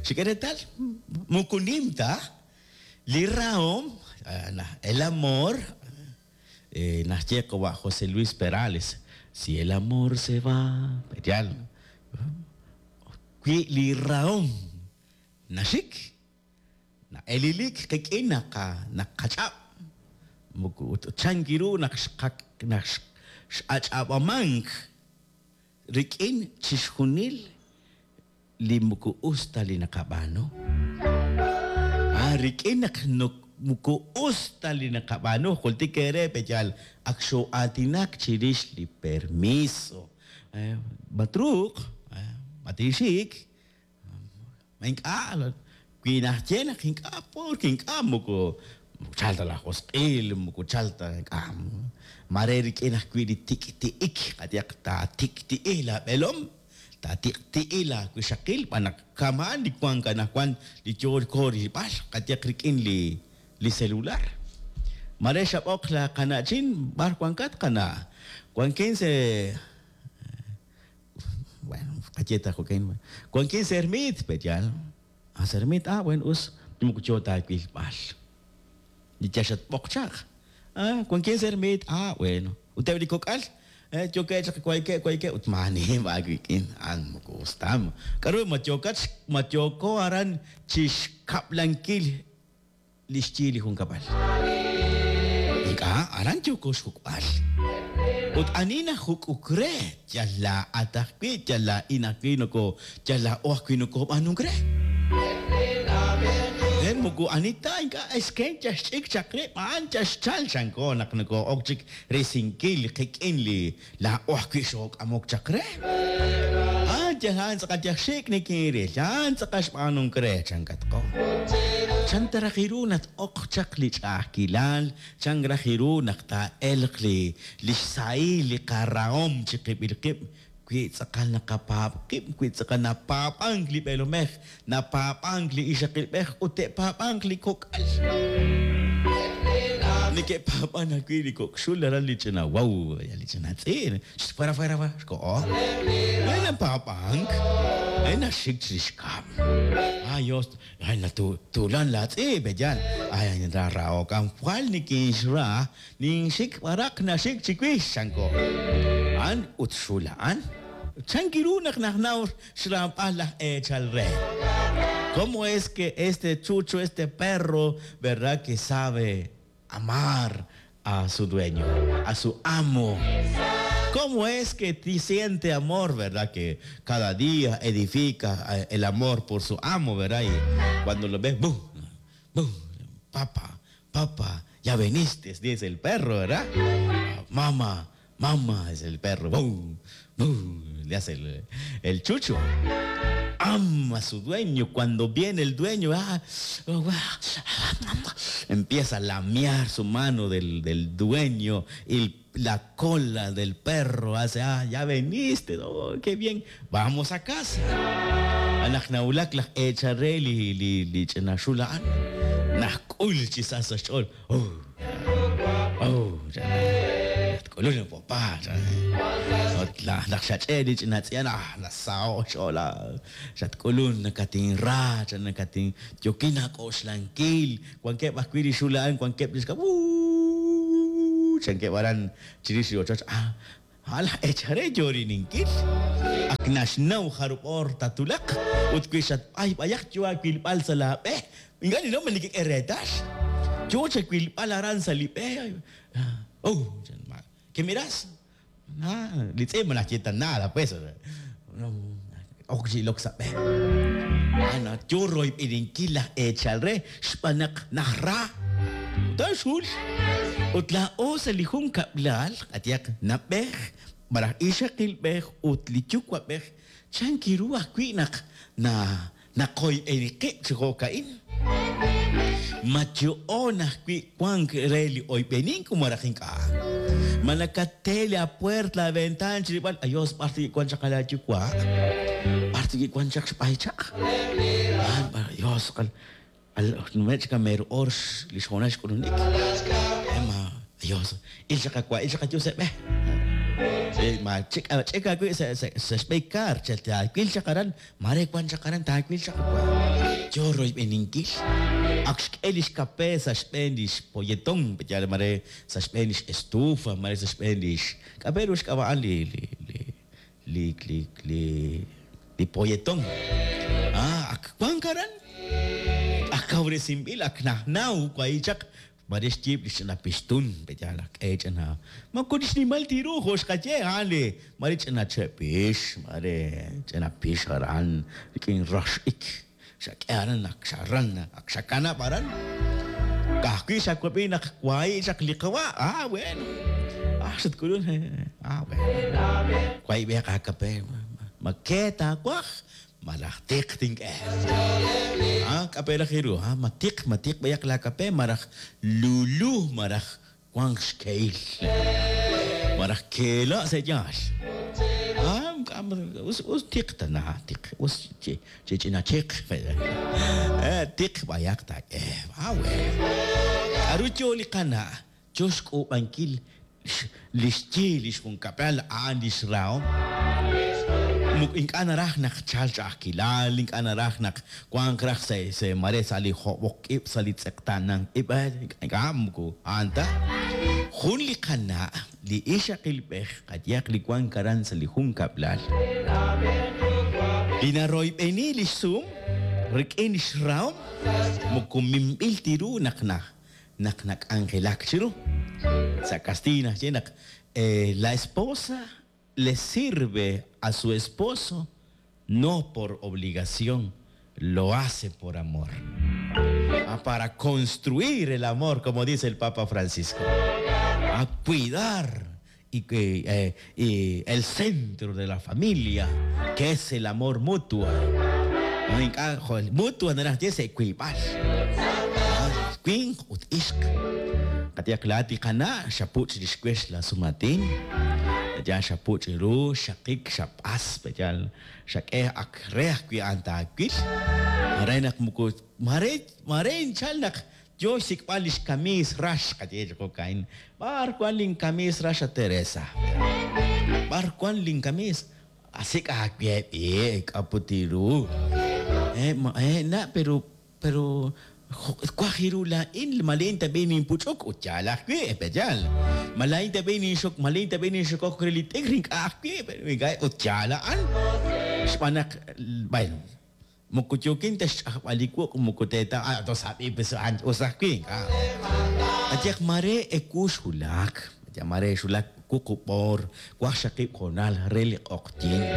¿qué tal? Mukunimta, Liraom, el amor, Nasyeco a José Luis Perales. Si el amor se va, Perial. Qui Liraom, Nashik, Elilik, Kekinaka, Nakachap, Muku, Changiru, Achabamank, Rikin, Chishunil. Limuku ustali nakabano. Rikinak muku ustali nakabano. Kulti kere pejal aksyo atinak chirish li permiso. Batruk, matisik. Mainka, kinahjena kinka por kinka muku chalta la hostil muku chalta kam. Mare rikinak kwidi tikti ik katiak ta tikti ila belom. Tiila ku syakil panak kamaan di kuang kana kuan di jor kori pas katia krikin li selular. Mare syapok la kana chin bar kuangkat kana. Kuangkin se bueno, kaceta ko kain. Kuangkin sermit pejal. Sermit bueno us mu ku chota ku pas. Di chashat pokchak. Kuangkin sermit bueno. Utaw di kokal. Chokat kuai utmani bagikin an mukostam. Karu machoko aran chish kaplankil lischili hung kapal. Ika aran chokos hukpal. Ut anina huk ukre jalla atakpi jalla inakino ko jalla oakino ko anungre. Mugu anita inka esken chik chakre man chal chanko naknako okchik racing kikinli la okishok amok chakre jahan sa kajak shik ni kiri jahan sa kashpanong kre chankat ko chantara khirunat okchak li chakilal changra khirunat ta elkli lisai li karaom chikibilkib Kuit sakal nakapapkip, kuit sakal napapangli pelomech, napapangli isakilpech, ute papangli kokal. Nike papa na kuili kok shularan lichena, wow, ya lichena tsin. Fuera, ko oh. Ay na papang, ay na shiktrishkam. Ayos, ay na tulan lat bejan. Ay na rao kam kwal ni kisra, ning shik parak na shik chikwish ko. An utsulaan. Changirunak naur shrampala echalre. ¿Cómo es que este chucho, este perro, verdad que sabe amar a su dueño, a su amo? ¿Cómo es que siente amor, verdad? Que cada día edifica el amor por su amo, verdad? Y cuando lo ves, ¡bum! ¡Bum! Papá, ya veniste, dice el perro, ¿verdad? Mamá, es el perro. ¡Bum! Le hace el chucho. Ama a su dueño. Cuando viene el dueño, empieza a lamear su mano del dueño y la cola del perro hace, ya veniste, oh, qué bien, vamos a casa. Anaknaulak la echaré li chenashulaan. Nakulchi sasachol. Kolon papá. La nakshachedi chinatsiana la sao chola. Chat kolon nakating ra, nakating jokina koslankil. Kuanke bakwiri shulaan, kuanke biska. Chanke baran chirisi ochach. Hala echaré jori ninkil. Aknash nau harupor tatulak. Utkwishat ay payak chua kwilpal sa lape. Ingani no malikik eretas. Chucha kwilpal aran sa lipe. ¿Qué miras? Dice me la chita nada, pues. Oxy lo sabe. Ana churro y pirinkila echalre, spanak nahra. Tashul. Utla o sa lihong kablal, atiak napeh, barah ishakil beh, utlichukwa beh, chankiru akwinak na koy erikip chikokain. Macho ona kwi kwang reli oy penin kumaraking ka. Manakatele a puerta, la ventana, chiripal. Ayos, parte kwan siya kala chukwa. Parte kwan siya pahitsak. Ayos, numet ka mer ors, lishonas kulunik. Ayos, il siya kakwa, il siya katyusep. Cheka ko sa speaker, takwil siya karan, marekwan siya karan, takwil siya kwa. Choroy peningkil. Ak elis kape sa Spanish poyetong, petyala mare sa Spanish estufa, mare sa Spanish. Kaperos kawaan li poyetong. Ak kwang karan? Akaw resimbil, ak nahnaw kwa ichak. Maris chip di sana pistun pejalak na makudis ni mal tiru hos kaje hale mari chana chepish mare chana pisharan king rush ik sakaran aksaran aksakana paran kaki sakupi nak kwai sak likawa bueno sat kulun bueno kwai be kakape maketa kwak malah tik ting kape la khiru matik bayak la kape marah lulu marah kwang scale marah kela sejal us tik tanah tik us cina cek tik bayak tak arucho likana josko bangkil listilis kung kapel andis rao muk anarach nak chalcha kilal link anarach nak kwang krach se mare sali hobok ip sali sektanang iba gam ko anta khunli kana li isha qilbeh qadyak li kwang karan sali hum kablal dinaroy penili sum rikin shraum mukum mimbil tiru nak angelak chiru sa castina jenak la esposa le sirve a su esposo no por obligación, lo hace por amor. Para construir el amor, como dice el Papa Francisco. A cuidar y el centro de la familia, que es el amor mutuo. El mutuo no es equipar. Queen ut isk. Katiak lati kana, shapuch disquesh la sumatin. Ya shaput ru shakik shapas bejal shakeh akreh kui antakis marenak muku mare inchal nak jo sikpalis kamis rash kati ko kain bar kwaling kamis rash Teresa bar kwaling kamis asik akye kaputiru na pero kwahiru la in malin tabini puchok uchala kwe bejal malin tabini shok krelit egring akwe gay uchala an spanak bain mukuchukin tas aliko mukuteta to sabi pesan usakwi ajak mare ekus hulak mare sulak kukupor kwa shakip konal relik oktin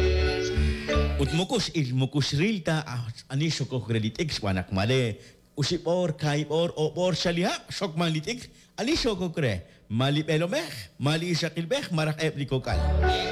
ut mukus rilta ani shok krelit ex panak mare usipor kaipor opor shalia shok malitik ali shoko kre mali pelomeh mali shakilbeh marak eplikokal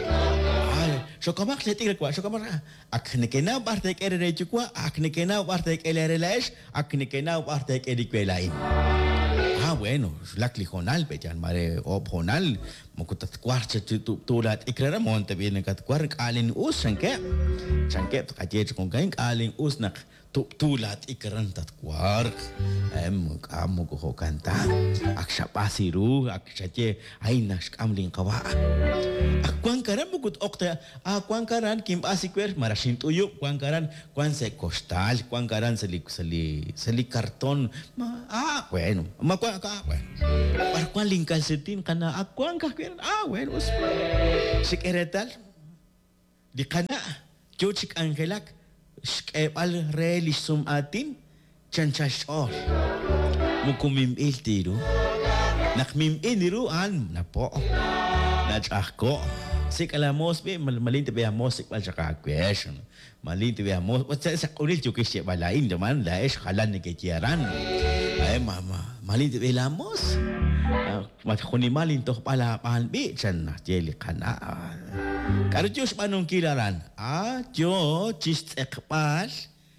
shokamak letik kwa shokamak aknekena partek ere chukwa aknekena partek ere lash aknekena partek ere kwelain bueno lakli honal pejan mare op honal mukutat kwarcha tulat ikrara monte bien kat kwar kalin us sanke kajet kong kain kalin us nak tulat ikran tat kwar kamu ko kanta aksha pasiru akshache ainas kamling kawa akwang karan mukut okta akwang karan kim asikwer marasin tuyo kwang karan kwan se costal kwang karan sali karton bueno makwa ka par kwan lingkal setin kana akwang ka bueno sikeretal di kana jochik angelak skepal realisum atin chanchashor mukumim iltiru nakmim iniru an napo nachako sikalamos be malinti be amos sikpal chaka question malinti be amos sa kunil chukisye balain daman laes halan ni kekiaran ay mama malinti be lamos mat khuni malin to pala palbi chan jeli kana karjus manong kilaran jo chist ekpal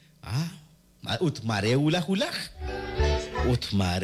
ut mare ulah ut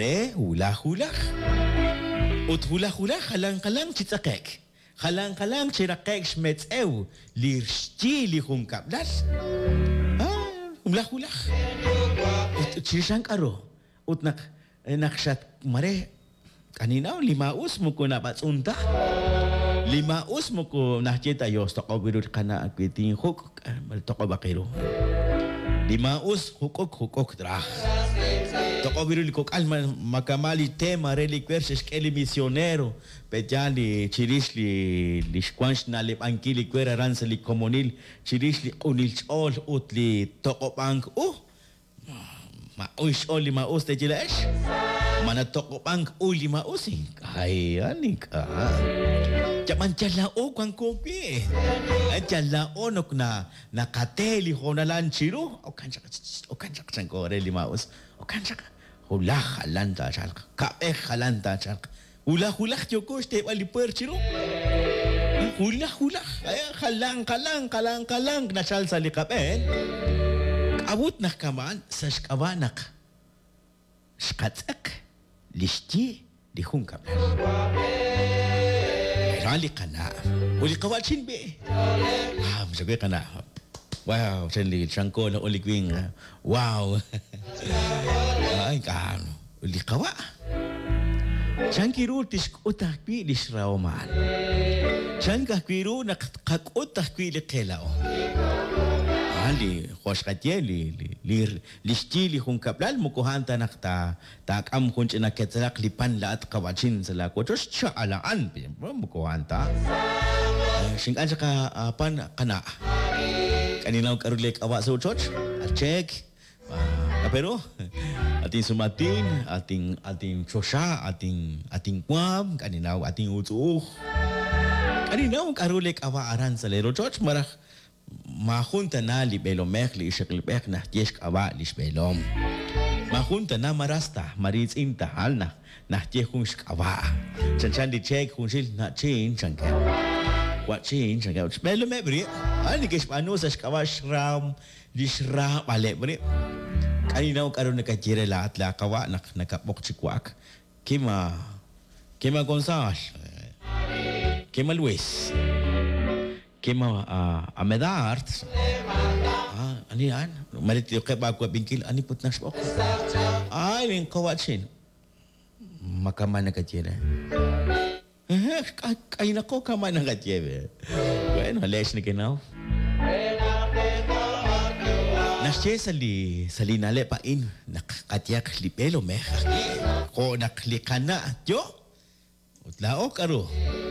hula kalang chitakek kalang chirakek smets lirsti li hum kaplas ulah ut chisang karo ut nakshat mare kanina 5 mo ko na patsunta Limaus mo ko nakita yos toko biro kana akwiting huk toko bakiro. Limaus hukok drah. Toko biro likok alma makamali tema reliquerses que el misionero pejali chirisli lishquanch na lip ankili kwera ransali komunil chirisli unil all utli toko bank maus oli maus te chilash mana toko bank uli mausin kaya ni ka. Jaman jalao kang kopi. Jalao nok na nakateli ho na lanchiro. O kansak sang ko reli maus. O kansak hula halanta chalka. Kape halanta chalka. Hula joko ste wali perchiro. Hula. Ay kalang na chal sa likapen. Abot na kaman sa shkabanak. Shkatsak listi di hungkap. Rali ka na. Uli kawachin be. Masabi ka na. Wow, sandali. Siyangko na uli kwing. Wow. Ay, kaano. Uli kawa. Siyang kiru tiskutah kwi lisraoman. Siyang kakiru nakakutah kwi likelao. Ali, kos katye listili kung kaplal mo kuhanta nakta takam kun naketrak lipan laat kawachin sala ko tos siya alaan mo kuhanta singan sa pan kana kaninaw karulek awa sa church check pero ating sumatin ating chosya ating kwam kaninaw ating utsuh kaninaw karulek awa aran sa lero church marah mahunta na libelomech li ishaklipech na tiesk awa lisbelom. Mahunta na marasta maritz intahal na tiekung shkawa. Chan di check kung sil na change ang kaya. What change ang kaya? Belome bri. Ani kes pano sa shkawa shram di shram ale bri. Kanina ko karon nakatire lahat la kawa nakapok chikwak. Kima Gonzales. Kima Luis. Kema amedart ani yan malit yung kaya bago bingkil ani put na spok ay yung kawatsin makaman na katira kay nako kaman na katira bueno les ni kinaw nasye sali nale pa in nakatiyak lipelo me ko naklikana yo utlao karo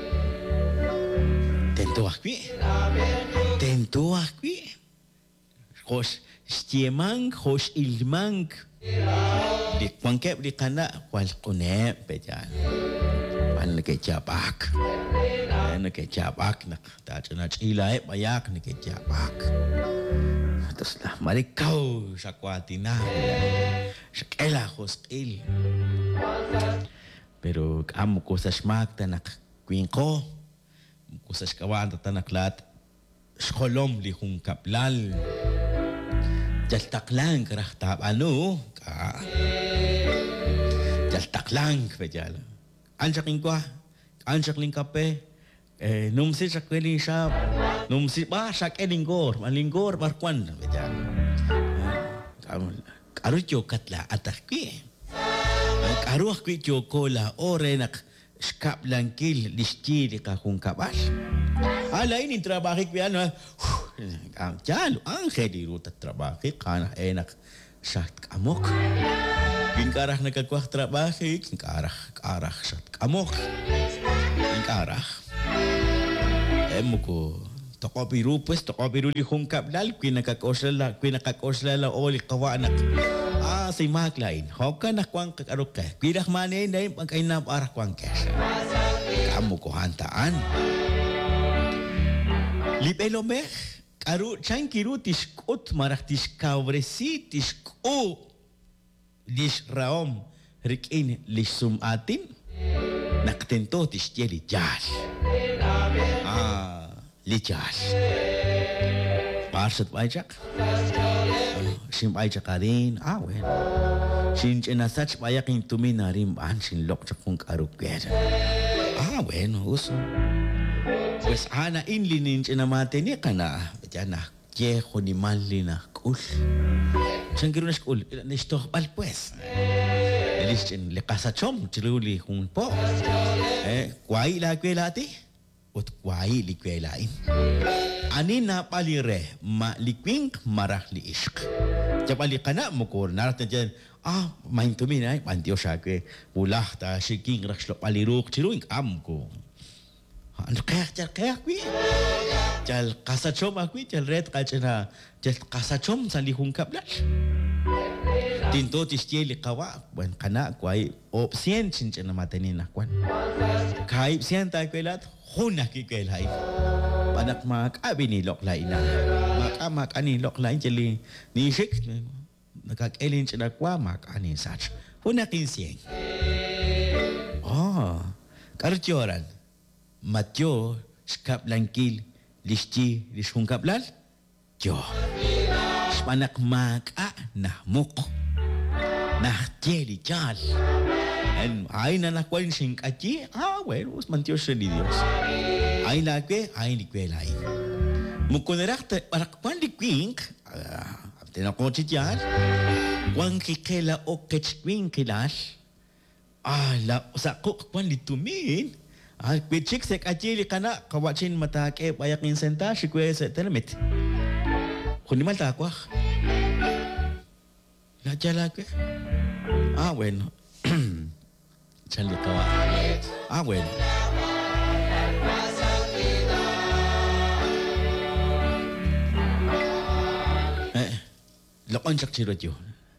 Tento akwi. Hos stiemang, hos ilmang. Di kwangkep di kana kwal kunep pejan. Pan nakejabak. Nakejabak nak tacho na chilay bayak nakejabak. Terus lah marikaw sa kwatina. Sa kela hos il. Pero kamu ko sa smak tanak kwing ko. Kusas kawan tatanaklat skolom li kung kaplal jaltaklang karahtab ano ka jaltaklang pejal anjaking kwa anjakling kape numsi sa kweling shop numsi ba sa kelingor malingor barkwan pejal karutyo katla atakwi karuh kwi chokola orenak skap lang kil listi di kakung kabas. Ala ini trabaho piano. Ang jalo ang di ruta trabaho kana enak sa kamok. Kinkarah nagkakuha trabaho kinkarah sa kamok. Kinkarah. Emo ko toko biru li kung kablal kinakakosla oli kawanak. Si Maklain, hoka na kwang kakarok ka. Pirak manay na yung pagkainap arah kwang kesa. Kamu ko hantaan. Lipelome, karu chankiru tiskot marak tiskavresi tisko disraom rikin lisum atin naktento tisje lijal. Lijal. Parsat pajak. Sim ay rin. Well. Sin chinasach payaking tuminarim an sin lok kung karukera. Bueno, uso. Pues ana inlinin chinamate ni kana. Betiana, kieho ni mali na kul. Sangkiro na skul, nisto bal pues. Elis chin lekasachom, chiluli kung po. Kwai la kwelati. ut kwai likwelain. Ani na palire ma likwing marah li ishq. Japali kana mukur naratan jan main tumin ay pantio syake ulah ta shiking rakshlo paliruk chiruing amko. Ano kaya kwi? Jal kasachom akwi jal red kachena jal kasachom sa lihung kablal. Tinto tistieli kawa wen kana kwai opsien chinchena mateni nakwan. Kai sien ta kwelat huna ki kwelai. Panak mak abini lok lain na. Mak ani lok lain jeli ni shik nakak-elin siya kwa mak ani sach. Huna kinsien. Kartyoran. Matyo skap langkil listi lishung kablal. Jo. Panak mak nahmuk. Nahteli chal. En ay na nakwan sing kachi. Bueno, mantyo siya ni Dios. Ay nakwe, ay likwelay. Mukunerakta, parakwan likwing, tinakotsi dyan, kwan kikela o ketskwing kilas, sa kwan litumin, kwitsik se kachili kana, kawatsin matake, payakin senta, sikwe sa telemit. Kunimal takwak. Najalakwe. Bueno. Chali kawa. Bueno. Lokon sak chirot yun.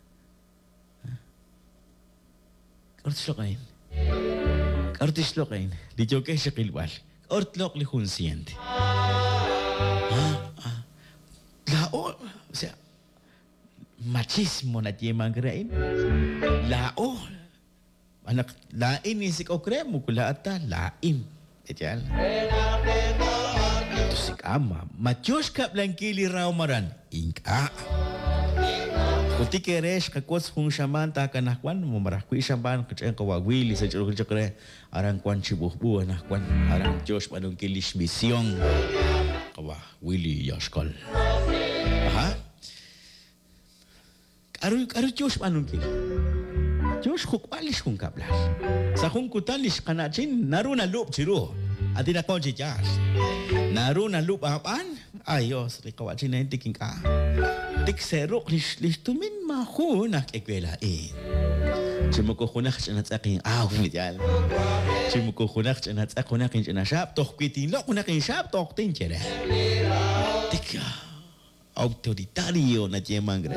Kartis lokain. Di jo kay shakilwal. Ortlok li consciente. Lao. Machismo na tiye mangrain. Lao. Anak lain ni si kokre mo kula ata lain. Etial. Ito si kama. Machos kap lang kili raw maran. Inka. Kuti keres kakos kung shaman ta kanakwan mo marakwi shaman kacang kawagwili sa churuk chakre arang kwan chibuhbu anakwan arang Diyos manong kilis misyong kawa wili yaskal. Aru Diyos manong kilis. Diyos kukwalis kung kablas. Sa kung kutalis kanachin, naru na lup chiru. At inakon si Diyos. Naru na lup apan, ayos, likawachin na yung tiking ka. Tik serok listumin makunak ekwelain. Simukukunak siya na tsaking midyan. Simukukunak siya na tsakunakin siya na syap, tok kwitin lo, kunakin syap, tok tin siya. Tik, autoritario na siya mangra.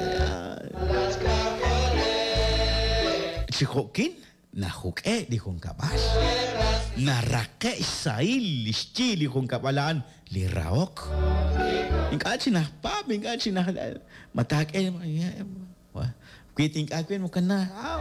Sikokin, nahuke di kong kabal. Narake isail listi di kong kabalaan liraok. Ingkachi na pab, ingkachi na matake kwiting akwin mo kana.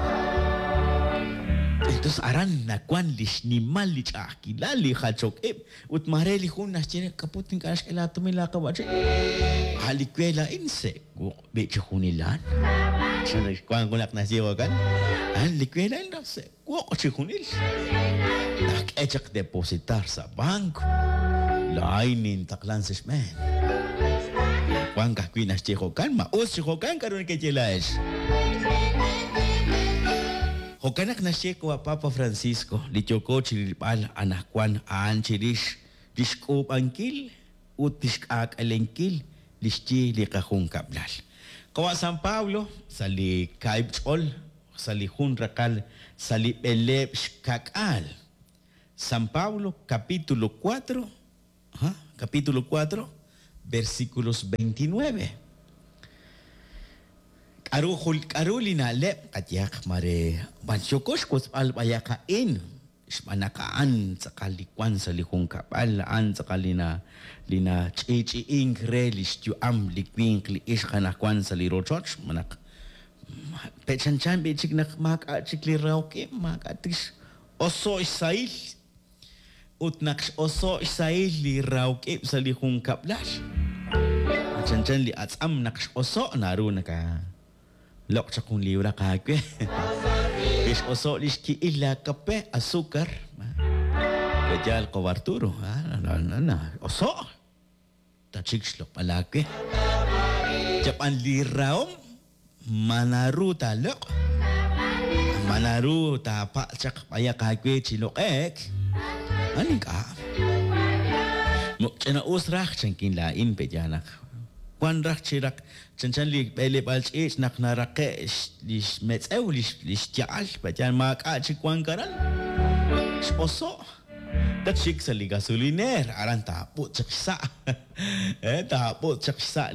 Entonces aran na kwan lis ni mali chakilali khachok ut mareli kun nasjene kaputing kanas kala tumila ka wache. Halikwela inse go beche kunilan. Sana kwan kunak nasiyo kan. Halikwela inse go chikunil. Nak depositar sa banko. Lainin taklan sa smen. Kwan kakwin nasjeko kan maus chiko kan karon ke jelas. Hokanak na siya ko Papa Francisco, lichoko chilipal anakwan aan chirish, liskop angkil, utiskak alengkil, listi likakong kablal. Kawa San Pablo, sa li kaibchol, sa li hunrakal, sa li pelep kakal. San Pablo, capítulo 4, versículos 29. Karulina lep katyak mare bansyokos kos albayakain manakaan sa kalikwan sa likong kapalaan sa kalina lina chichiing relis yu am likwing kliis kanakwan sa liro church manak pechanchan bechik nak maka chikliraw ke makatis oso isail utnak oso isail liraw ke sa likong kaplas pechanchan li atsam nak oso naru naka lok sa kung liura kakwe. Is oso liski ila kape, asukar. Kajal ko Arturo. Oso. Tachiks lok palakwe. Japan liraom. Manaru talok. Manaru tapak cak paya kakwe chilok ek. Aning ka. Chena us rach chankin la in pejanak. Kwan rach chirak chanchan li bele balch ich nak narake lis mets eu lis tial pejan mak achi kwan karan. Sposo. Dat shik sa li gasoliner aran tapo chaksa. Tapo chaksa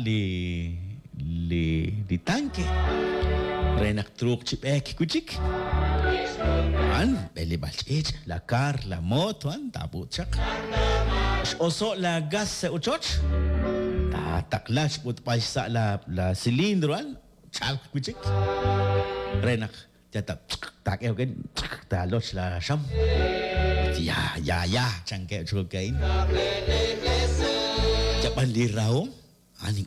li tanke. Renak truk chip kuchik. An bele balch ich la car la moto an tapo chak. Oso la gas sa uchoch. Taklas put paisa la cilindro an. Chal kuchik. Renak jatap tak eu kan talos la sham. Ya changke chukain. Japan di raum anik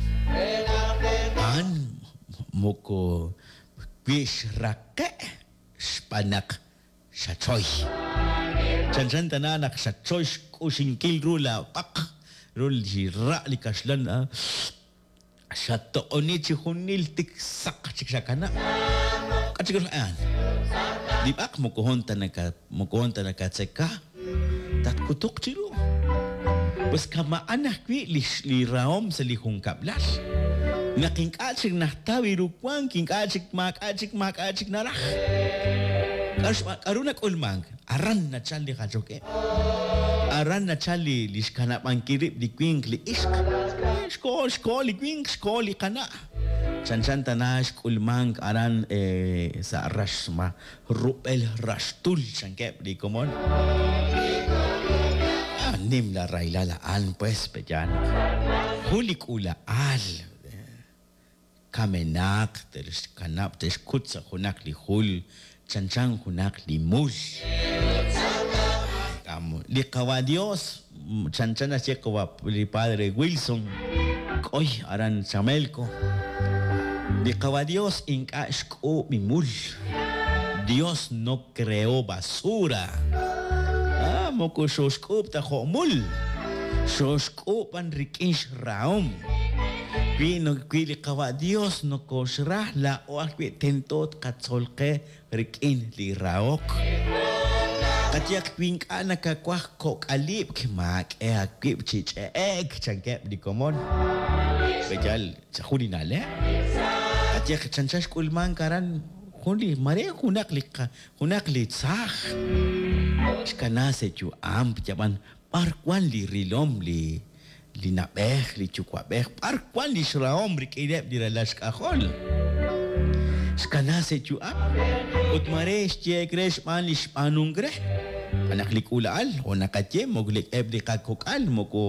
an moko wish rake spanak sa choy. Chan tananak sa choy kusin kilrula pak rul jira likaslan sa toonichi hunil tik sak chikshakana. Kachikalan. Di bak mukuhonta na ka tseka. Tat kutok chiro. Bas kamaanak wi li raom sa lihong kablas. Nakingkachik nahtawi rukwang kingkachik makachik narak. Karunak ulmang aran na chali kajoke. Aran na chali liskana pangkirip di kwing li isk. Skol kwing skol kana. Chan tanash kulmang aran sa rashma rupel rastul chankep di komon. Nim la raila la an pues pejan. Hulik ula al. Kamenak teres kanap tes kutsa hunak li hul chan hunak li mul. Li kawadios chan asye kawa li padre Wilson. Koy aran chamelko. Di kawa Dios inka shko mimul. Dios no creó basura. Moko shoshkop ta homul. Shoshkop an rikish raum. Kwili kawa Dios no koshra la oakwi tentot katsolke rikin li raok. Katiak pinka nakakwak kok alip kimak akwip chich chankep di komon. Bejal sakuni nale. Atiya chanchash kulman karan hundi mare hunak li tsah. Skana se chu amp jaban parkwan li rilom li nabeh li chukwabeh parkwan li shraom rikidep di relash kahol. Skana se chu amp ut mare shche kresh man li spanungre. Anak likulaal o nakatye moglik ebli kakokal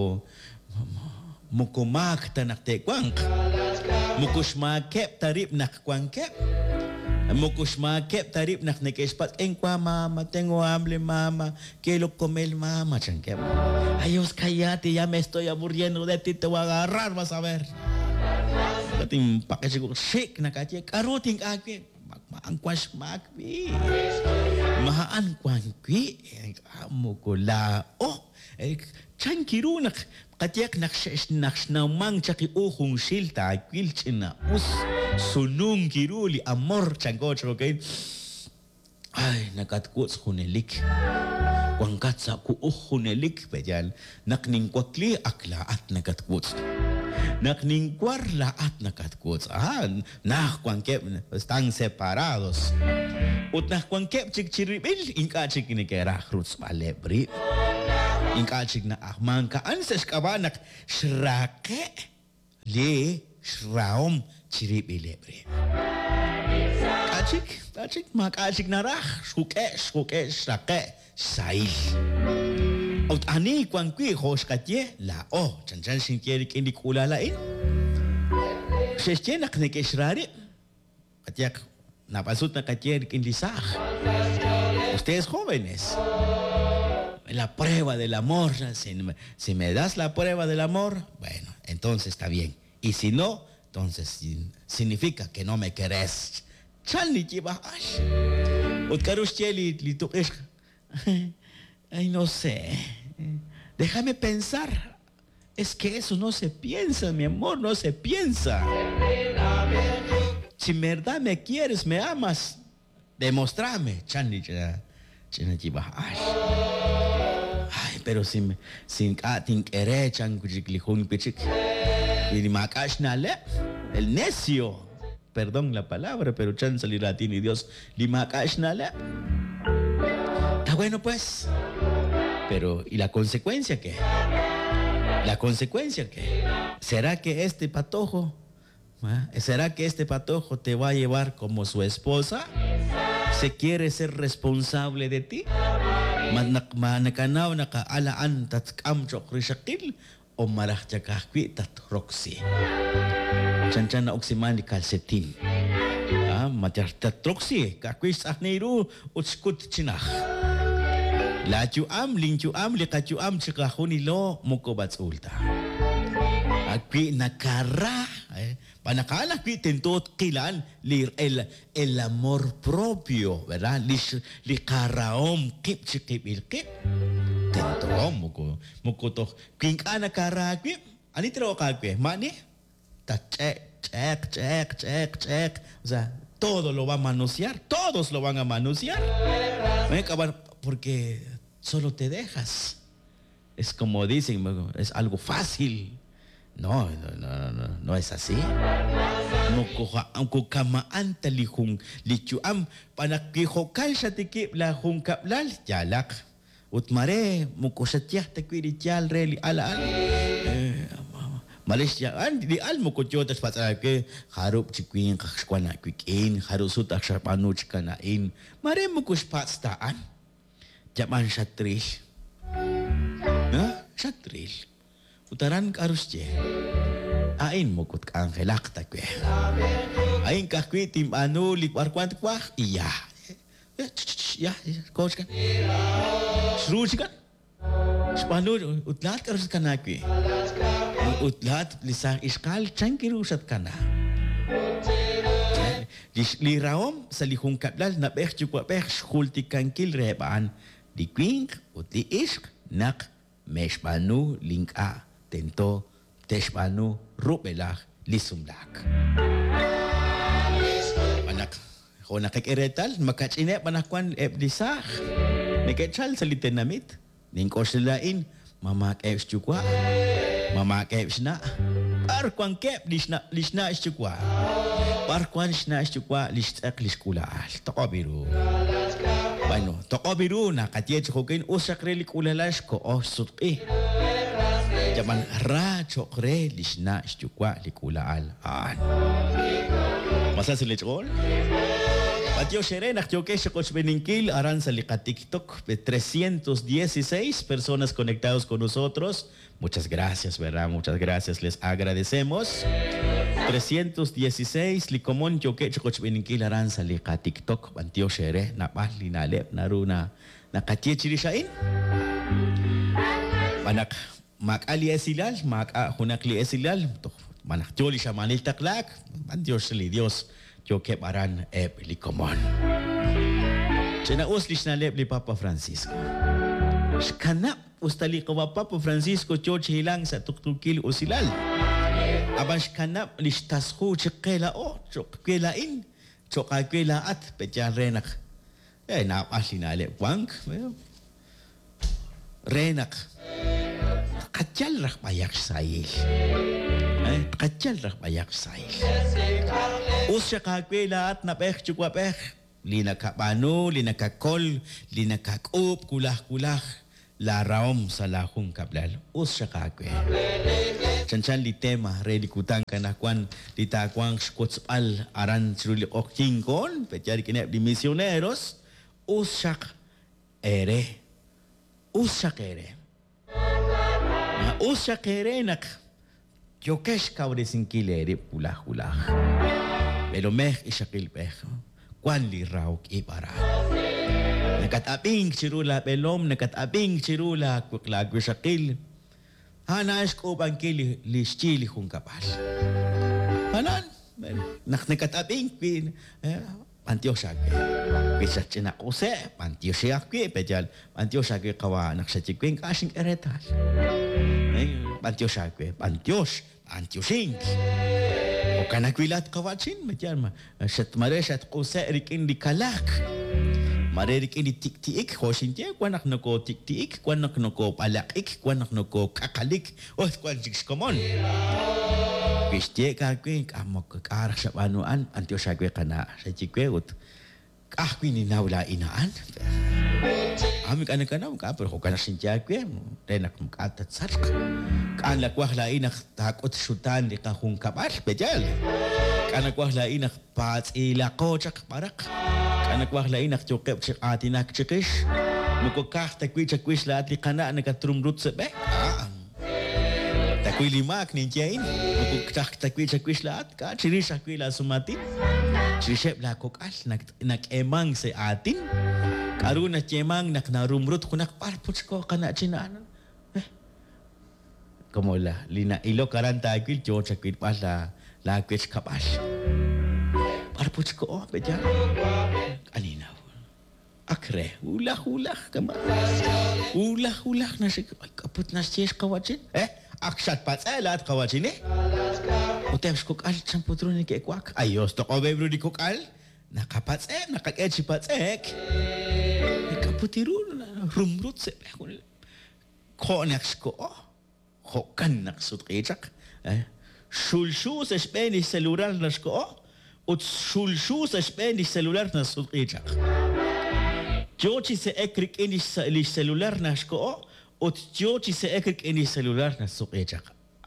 moko mak tanak tekwang. Mukus makep tarip nak kwangkep. Mukus makep tarip nak nekespat engkwa mama tengo hambre mama quiero comer mama chankep. Ayos cállate ya me estoy aburriendo de ti te voy a agarrar vas a ver. Kating pakai siguro shake nakatye karuting akwe maang kwas makwi. Mahaan kwangkwi mukula oh chankiru nak katiyak naksnaumang chaki uhong silta kwilchina us sunung kiruli amor changocho kain ay nakatkuts hunelik wangkat sa ku hunelik pejal nakning kwakli akla at nakatkuts nakning kwarla at nakatkuts nah kwangkep están separados ut nah kwangkep chikchiribil inka chikinikera roots malebri ingkachig na ahmang kaan sa skabanak shrake le shraom chiribilebre. Kachig makachig na rach shuke shrake sail. Out ani kwangkwi hos katye la chanchan sinkierik indi kulalain. Shesche nakneke shrari katyak napasut na katyerik indi sah. Ustedes jóvenes. La prueba del amor, si me das la prueba del amor, bueno, entonces está bien. Y si no, entonces significa que no me querés. Chalni chiba, utkarus cheli litukesh. Ay, no sé. Déjame pensar. Es que eso no se piensa, mi amor, no se piensa. Si en verdad me quieres, me amas, demostrame. Chalni chiba. Ay, pero sin kating erechan kuchiklijun pichik. Y makashnale, el necio. Perdón la palabra, pero chance li latín y Dios. Limakashnale. Está bueno pues. Pero, ¿y la consecuencia qué? ¿La consecuencia qué? ¿Será que este patojo, será que este patojo te va a llevar como su esposa? ¿Se quiere ser responsable de ti? ¿Manakanaw nakaalaan tatkam chokrishakil? ¿O marachakahkwi tatroxi? Chanchan na oksiman di calcetín. Matar tatroxi, kakwis ahneiru utskut chinah. La chuam, lin chuam, li kachuam, chikahuni lo, mukobats ulta. Akwi nakara, panakala akwi tentot kilan, el amor propio, ¿verdad? Li karaom, kip chikip il kip. Tentom, muko to. King ana kara akwi, anitro kakwi, mani? Ta check. O sea, todo lo va a manosear, todos lo van a manosear. Porque solo te dejas. Es como dicen, es algo fácil. No es así. Aunque kama anta lihung lichuam panakihokal shatiki la hung kaplal yalak. Utmare mukosatiah takwiri chal reli ala. Malaysia di al mukochotas patake harup chikwin kakskwana kwikin harusutak sharpanu chikanain. Mare mukuspastaan. Jaman syatril. Syatril. Utaran karus je. Ain mukut kang helak takwe. Ain kakwi tim anu likwar kwant kwah. Iya. Ya, coach kan. Seru kan? Spanu utlat karus kanakwi. Utlat lisang iskal cangkirusat kana. Li raom sa lihung kaplal na pech chukwa pech schulti kankil rebaan. Di kwink ut di isk nak meshpanu linka tento teshpanu rupelak lisumlak. Panak ko nakikiretal makachine panakwan ebdisak. Nekechal sa litenamit ningko silain mamak ebs chukwa mamak ebs na parkwan kep lisna chukwa parkwan lisna chukwa listak liskula tokobiru. Bueno, toko biru na katiya chokin usak relik ulalash ko sutki. Jaman ra chokre lishna chukwa likulaal aan. Masa silechol? Patio Shere nak choke shokos beninkil aran sa TikTok 316 personas conectados con nosotros. Muchas gracias, ¿verdad? Muchas gracias, les agradecemos. 316 likomon choke chokos beninkil aran sa TikTok Patio Shere na pahli na lep naruna nakatiya chirishain. Manak makali esilal, hunakli esilal. Manak joli siya manil taklak. Dios li Dios. Choke baran likomon. Chena uslish na lep li Papa Francisco. Shkanap ustali kawa Papa Francisco choche hilang sa tuktukil usilal. Aban shkanap lishtasku chikela chokelain. Chokakela at petyan renak. Napasli na lep wang. Renak. Katyal rak payak sayil. Katyal rak payak sayil. Usya kakwela at napek chukwa pek. Lina kapano, lina kakol, lina kakup, kulah-kulah. Laraom sa lahong kablal. Usya kakwe. Chanchan li tema, re likutang kanakwan, litakwang shkotsal aran chiruli okchingkon, petyari kinep di misioneros. Usyak ere. Usyak ere. Usyak ere nak. Yokesh kawde sinkileri kulah-kulah. Pero meh isakil peh. Kwan li rauk ibara. Nakatabing chirula pelom, nakatabing chirula kuklag isakil. Hanas ko bangkili lischili kung kapal. Hanan, nakatabing pin. Pantiyosake. Bisa china use, pantiyosake pejal. Pantiyosake kawa naksachikwing kasing eretal. Pantiyosake, pantiyosing. Kanakwilat kawachin, macam shat mare shat kusa rikin di kalak. Maririk ini tik-tik, hosintie, kwanak noko tik-tik, kwanak noko palakik, kwanak noko kakalik, kwan jiks komon. Kistie kakwe, kamok karak sa panuan, antio sa kwe kana, sa chikwe ut. Kakwe ni naula inaan. Amik anak kana, kapal ko kana sintia kwe, renak mukatat sark. Kaan lakwah lainak takot syutan di kahung kapal, bejal. Kaan lakwah lainak pats ilako chak parak. Anak wah lain nak cokep cek atinak cekish. Nuko kah takwi cekwish la atli kana nakatrumrut sebe. Takwi limak ninjain. Nuko kah takwi cekwish la at ka cirish takwi la sumatin. Cirishep la kokal nak emang se atin. Karu na cemang nak narumrut kunak parputs ko kana cinanan. Como la lina ilo karanta takwi jo cekwi pas la kwich kapal. Parputs ko beja. Anina. Akre, ulah kama. Ulah nasi kaput nasi kawacin. Akshat patselat kawacin Uteps kokal champutro ni ke kwak. Ayos to obebro di kokal. Nakapatse, nakaketsi patsek. Kaputiru rumrut se. Konaks ko. Hokan naksut kechak. Shulshu se speni celular nas ko. Ut shulshu sa spendi celular na sudqichak. Jochi se ekrik ini celular na shko. Ut jochi se ekrik ini celular na sudqichak.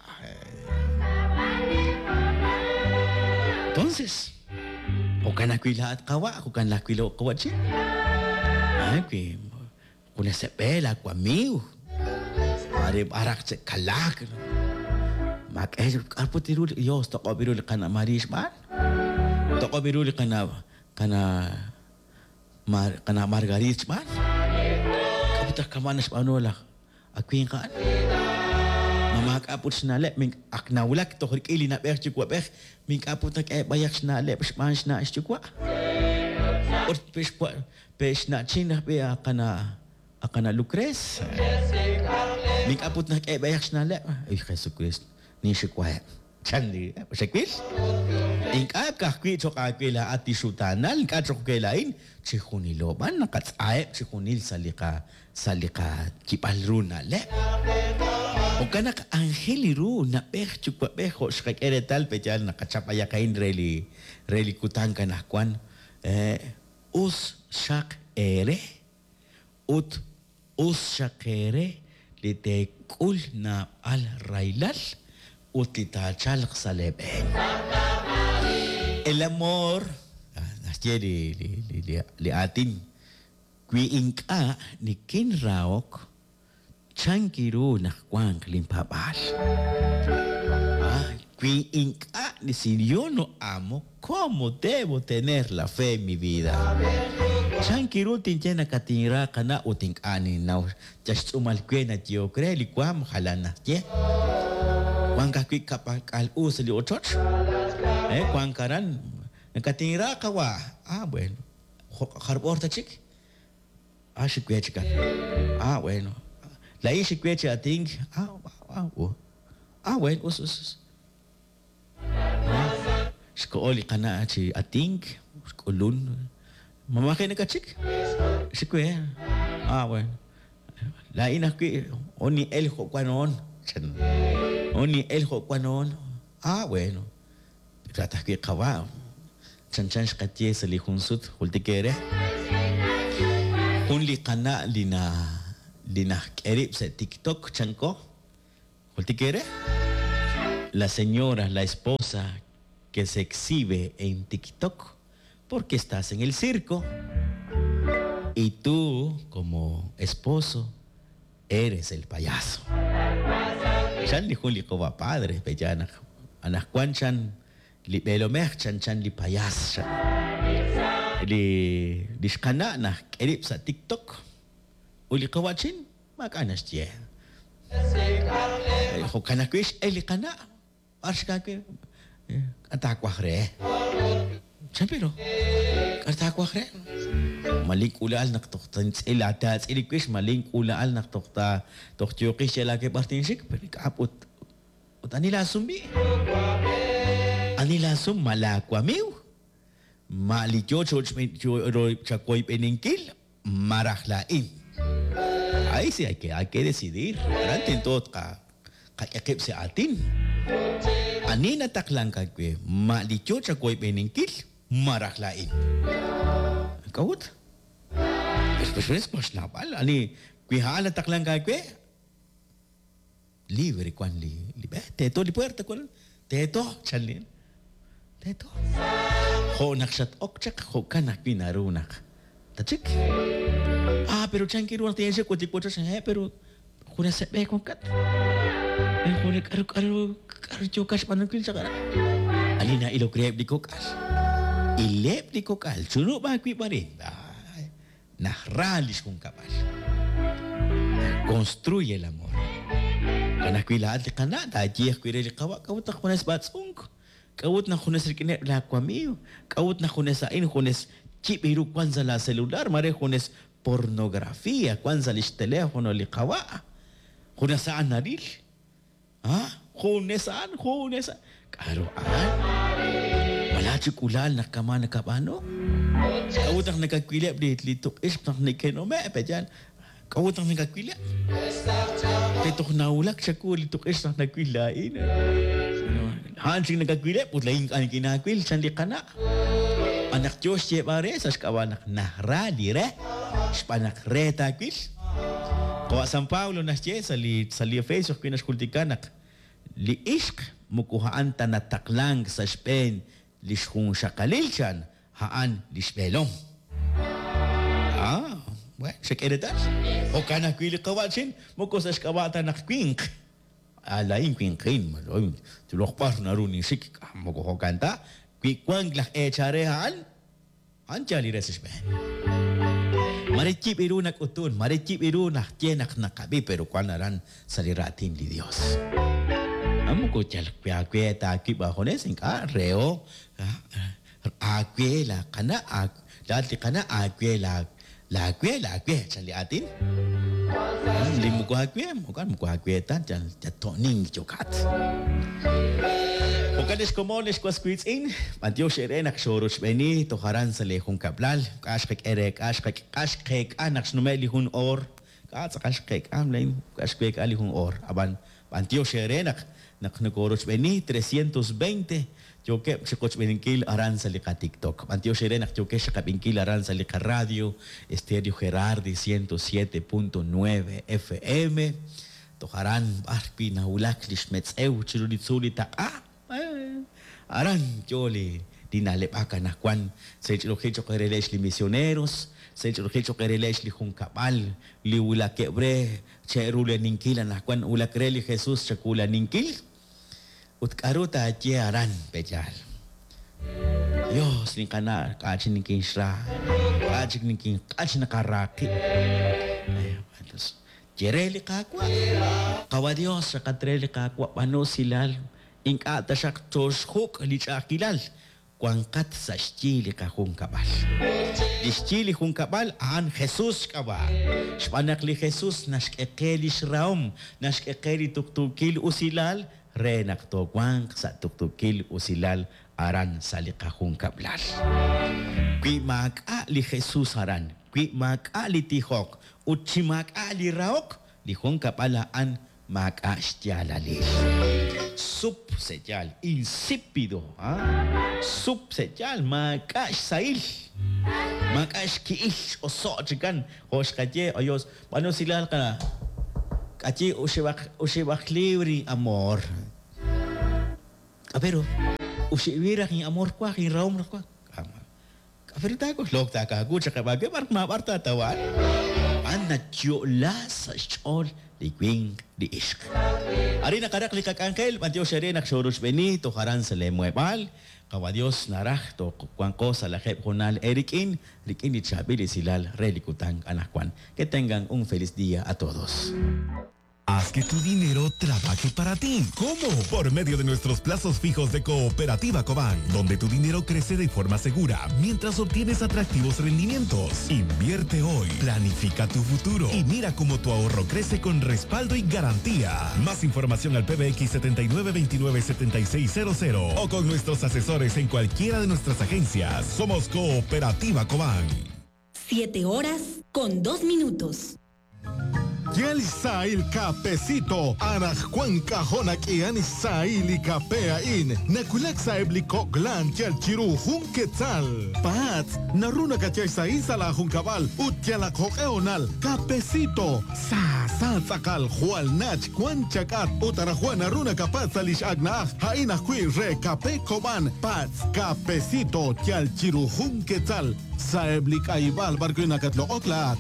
Entonces, kukan nakwila at kawa, kukan nakwila kawa chi. Ay, kuna se pela kwa miu. Pare barak se kalak. Mak arputiru yo sto qabiru kana marish man. Toko biruli kana margarit man. Kaputak kamanas panola. Akwin kan. Mama kaput snale ming aknawlak to ili na ber chikwa ber ming kaputak e bayak snale psman sna chikwa. Ort pes na china be akana lukres. Ming kaput nak e bayak snale. Ay Jesus Christ. Ni chikwa. Chandi, sekwis? Ingka kakwi chokakila ati sutanal, ingka chokilain, chikuniloban, nakatsae, chikunil salika kipalruna le. O kanak angeliru na pech chukwapejo, shkakere tal pechal nakachapayakain reli kutang kanakwan, us shak ere, us shakere, lite kul na al railal, utitachal saleben. El amor, así li atin, kui inka ni kin raok, chankiru na kwang limpabal. Kui inka ni si yo no amo, ¿cómo debo tener la fe en mi vida? Chankiru tinjena katinra kana uting ani now, just umalkwena yo kreli kwam halana ye. Kwang kakwi kapal usli ochoch. Kwang karan nakatingra kawa. Bueno. Harborta chik. Shikwechikan. Bueno. La shikwechi ating. Bueno, us. Skooli kana chi ating. Skolun. Mamaki nakachik. Shikwe. Bueno. La inakwi oni el kwanon. Oni el kwanon. Bueno. Tratas que kawa. Chanchan shkatie se li hunsut hultikere. Unli kana lina kerip se TikTok chanko. Hultikere. La señora, la esposa que se exhibe en TikTok porque estás en el circo y tú como esposo eres el payaso. Chan li huli kowa padre pejana anak kwanchan li belomer chan li payas li diskana na kerip sa TikTok uli kawachin makanas tie ho kana kwish eli kana arska ke atakwahre champiro atakwahre malik ulal naktoqtan ila tats ilikwish malink ulal naktoqta toqtyoqish la ke partinshik perikaput utanila sumbi anila sum malakwamiu malicho choch chakoy peninkil marajlain. Ahí sí hay que decidir. Arantin tot kakip si atin. Anina taklang kagwe, malicho chakoy beningkil, marajlain. Kawut? Pues mas napal. Ani, kuihala taklang kagwe, libre kwan libre. Teto di puerta kwan. Teto, chalin. Teto. Ho nakshat okchak, ho kanak pinarunak. Tachik. Pero chankiruan tiyan siya kuti-kuti siya, pero kuna sepe kong kat. Kuna karu chokas panangkin sa karan. Alina ilo krep di kokal. Ilep di kokal. Suno ba kwi pa rin? Nahralis kong kapal. Construye el amor. Kanakwilaat li kana, dajiyah kwire li kawa, kawut na kunes batsung. Kawut na kunes rikinep la kwamiyo. Kawut na kunes ain, kunes chip iru kwanza la celular, mare kunes pornografía, kwanza li telefono li kawa. Kunes saan naril. Kunes saan. Karoan. Wala chikulal na kama na kapano. Kawut na nagkakwilep li litok isk na nikenome, pedyan. Kawut ang nagkakwila. Ito naulak siya ko, litok is na nagkwilain. Hansing nagkakwila, putlaing ang kinakwil, sandi ka na. Anak Diyos siya pare, sas kawanak nahra, dire. Spanak reta kwil. Kawa San Paulo na siya, sa li Facebook, pinaskultikanak. Li isk, mukuhaan ta na taklang sa Spain, lishkong siya kalilsyan, haan lispelong. Bueno, se quiere dar. O kana kwili kawatsin, mo ko sa skawata na kwink. Alain kwinkin, maloy. Tulok par na runin sik, mo ko kanta. Kwikwang lak echarehan. Anjali reses ben. Marichip irunak utun, marichip irunak tienak nakabi, pero kwanaran saliratin di Dios. Amo ko chal kwiakweta kibahones inka reo. Akwela kana dati kana akwela. Lagwe, sali atin. Limu ko hagwe, mukan mo ko hagwe tan, jatoning jokat. Bukanis komones ko squeeze in, pantyo shere naksoros beni, tokaran sa lehong kablal, kaskek anak snumeli hun or, kaskek amlain, kaskek alihun or, aban, pantyo shere naknokoros beni, 320, Joke sa coach beningkil aran sa lika TikTok. Antio sire nak joke sa kapingkil aran sa lika radio, Estéreo Gerardi 107.9 FM. Tokaran barpi na ulak lismets chiruditsuli ta aran joli dinalepakan na kwan sa ichilokecho kerelesh li misioneros, sa ichilokecho kerelesh li hungkapal, li ula kebre, cherule ninkila na kwan ula kreli Jesus sa kula ninkil. Utkaruta aran pejal. Dios ni kana kachin ni kinsra. Kachin ni kin kachin nakaraki. Jereli kakwa. Kawa Dios sa katreli kakwa pano silal. Ingkata siya tos huk lichakilal. Kuangkat sa stili kakong kabal. Di stili kong kabal aan Jesus kaba. Spanakli Jesus naskekeli sraum. Naskekeli tuktukil usilal. Renak to kwang sa tuktukil usilal aran sa likahong kablal. Kwi mag-ali Jesus aran, kwi mag-ali tihok, utsi mag-ali raok, lihong kapalaan mag-astyalali. Sup sejal, insipido. Sup sejal, mag-asyail. Mag-askiis o sochikan. Hos kaje, ayos, paano silal ka na? Kachi usibak libre amor. Pero usibira king amor kwa king raum kwa. Pero tayo log ta ka gut sa kabagay marta tawan. Anna tiola sa chol di queen di isk. Ari nakarak likak angkel pantyo sere naksoros beni to karan sa lemuepal. Kawa Dios narah to kuangko sa lakep honal Erikin di chabil silal relikutang anakwan. Que tengan un feliz día a todos. Haz que tu dinero trabaje para ti. ¿Cómo? Por medio de nuestros plazos fijos de Cooperativa Cobán, donde tu dinero crece de forma segura mientras obtienes atractivos rendimientos. Invierte hoy, planifica tu futuro y mira cómo tu ahorro crece con respaldo y garantía. Más información al PBX 7929-7600 o con nuestros asesores en cualquiera de nuestras agencias. Somos Cooperativa Cobán. 7 horas con 2 minutos. Yalisail Capecito, Anajuan Cajona Kianisail y Capeain, Nakulak Saebliko Glan Chalchiru Junquetzal, Pats, Naruna Cachaisaí Salajun Cabal, Utialacoeonal, Capecito, Sa Sakal, Juan Nach, Juan Chacat, Utarajuan Naruna Capazalish Agnaj, Haina Kui Re Cape Coban, Pats, Capecito, Chalchiru Junquetzal, Saeblik Aibal Barguinacatlo Otlat.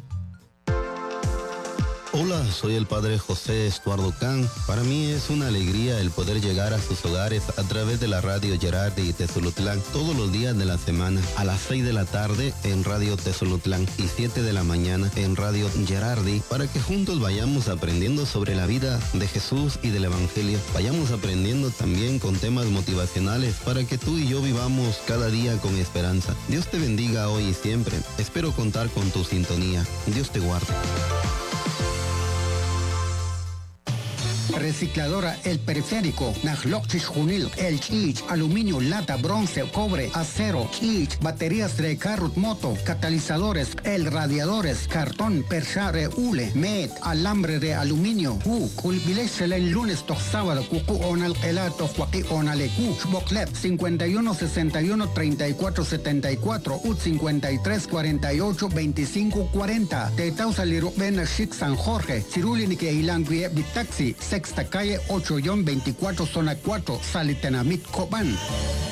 Hola, soy el padre José Estuardo Can. Para mí es una alegría el poder llegar a sus hogares a través de la radio Gerardi y Tezolutlán todos los días de la semana, a las 6 de la tarde en Radio Tezolutlán y 7 de la mañana en Radio Gerardi, para que juntos vayamos aprendiendo sobre la vida de Jesús y del Evangelio. Vayamos aprendiendo también con temas motivacionales para que tú y yo vivamos cada día con esperanza. Dios te bendiga hoy y siempre. Espero contar con tu sintonía. Dios te guarde. Recicladora El Periférico, Najlochich Junil, El Chich, aluminio, lata, bronce, cobre, acero, Chich, baterías de carro, moto, catalizadores, el radiadores, cartón, perchare, hule, met, alambre de aluminio, culbilechel el lunes, to sábado, cucu onal, elato, juaqui onalecu, boclet, 51 61 34 74, 53 48 25 40, Tetausa Lirubena Chic San Jorge, Cirulini que Ilanguie Bitaxi, Sexta calle 8-24, zona 4, Salitenamit, Cobán.